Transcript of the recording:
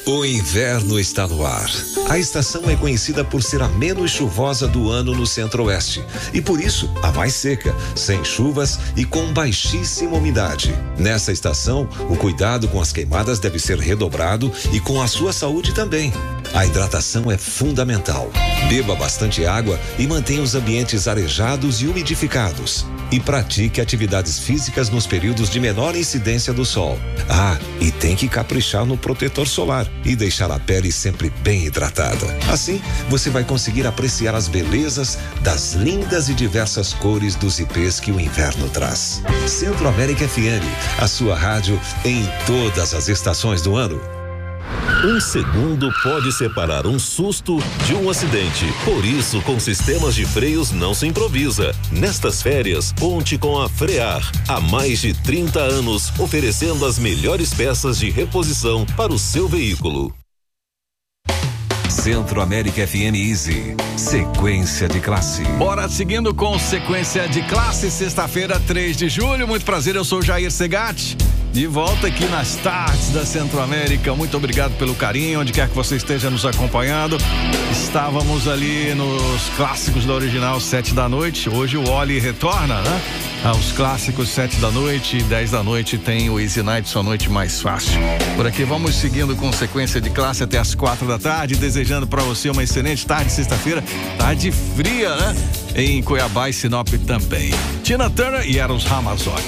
O inverno está no ar. A estação é conhecida por ser a menos chuvosa do ano no Centro-Oeste e por isso a mais seca, sem chuvas e com baixíssima umidade. Nessa estação, o cuidado com as queimadas deve ser redobrado e com a sua saúde também. A hidratação é fundamental. Beba bastante água e mantenha os ambientes arejados e umidificados. E pratique atividades físicas nos períodos de menor incidência do sol. Ah, e tem que caprichar no protetor solar e deixar a pele sempre bem hidratada. Assim, você vai conseguir apreciar as belezas das lindas e diversas cores dos ipês que o inverno traz. Centro-América FM, a sua rádio em todas as estações do ano. Um segundo pode separar um susto de um acidente. Por isso, com sistemas de freios não se improvisa. Nestas férias, conte com a Frear. Há mais de 30 anos, oferecendo as melhores peças de reposição para o seu veículo. Centro-América FM Easy. Sequência de classe. Bora seguindo com sequência de classe, sexta-feira, 3 de julho. Muito prazer, eu sou Jair Segatti. De volta aqui nas tardes da Centro-América. Muito obrigado pelo carinho, onde quer que você esteja nos acompanhando. Estávamos ali nos clássicos da original, 7 da noite. Hoje o Oli retorna, né? Aos clássicos, 7 da noite, 10 da noite tem o Easy Night, sua noite mais fácil. Por aqui vamos seguindo com sequência de classe até as 4 da tarde, desejando para você uma excelente tarde, sexta-feira, tarde fria, né? Em Cuiabá e Sinop também. Tina Turner e Eros Ramazzotti.